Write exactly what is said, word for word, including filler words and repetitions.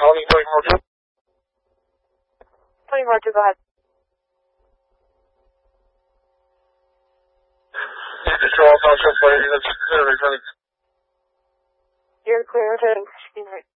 Colony twenty-four two. twenty-four two, go ahead. Control, Township, Fire Units, clear returning. You're clear to, excuse me.